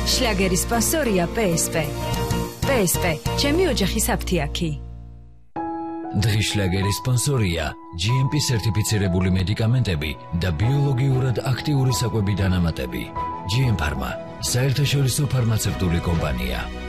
შლაგერის სპონსორია PSP. PSP, ჩემი ოჯახის აფთიაქი. დღის შლაგერის სპონსორია GMP სერტიფიცირებული მედიკამენტები და ბიოლოგიურად აქტიური საკვები დანამატები. GM Pharma, საერთაშორისო ფარმაცევტული კომპანია.